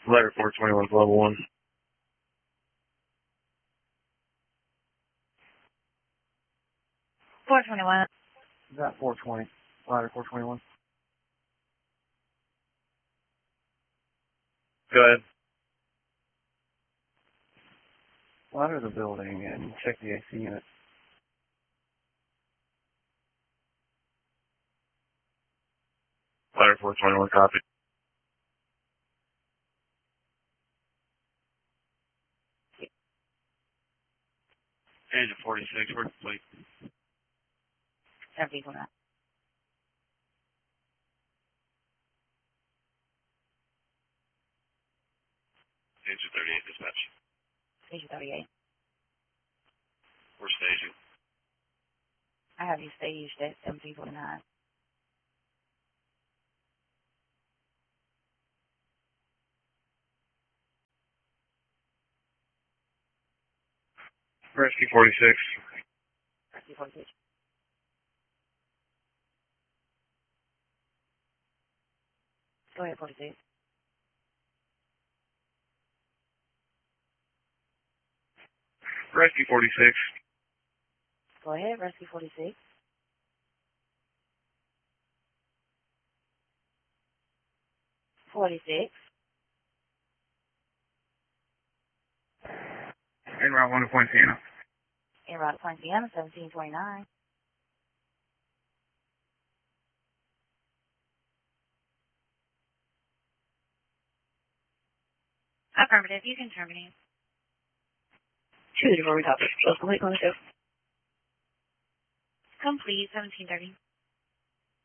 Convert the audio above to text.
Ladder 421, level 1. Four 21. Is that 420? Ladder 421. Go ahead. Ladder the building and check the AC unit. Ladder 421, copy. Agent 46, where's the plate? 7 now. Agent 38, dispatch. Station 38. We're staging. I have you staged at 1749. Rescue 46. Rescue 46. Go ahead, 46. Rescue 46. Go ahead, Rescue 46. En route 1 to Point Siena. En route to Point Siena, 1729. Affirmative, you can terminate. 2 before we top it. Close complete, 22. Complete, 1730.